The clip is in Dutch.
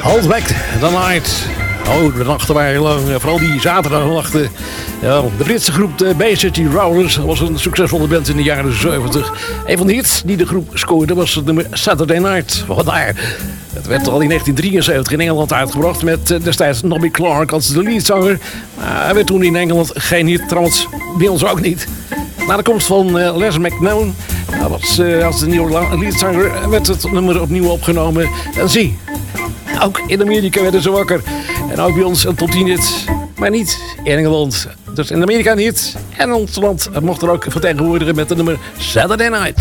Hold Back the Night. Oh, de nachten waren lang. Vooral die zaterdagnachten. Ja, de Britse groep de Bay City Rollers was een succesvolle band in de jaren 70. Een van de hits die de groep scoorde was het nummer Saturday Night. Vandaar. Het werd al in 1973 in Engeland uitgebracht met destijds Nobby Clark als de leadzanger. Maar hij werd toen in Engeland geen hit, trouwens bij ons ook niet. Na de komst van Les McNown als de nieuwe leadzanger werd het nummer opnieuw opgenomen. En zie, ook in Amerika werden ze wakker. En ook bij ons een top 10 hit, maar niet in Engeland. Dus in Amerika niet. En ons land mocht er ook vertegenwoordigen met het nummer Saturday Night.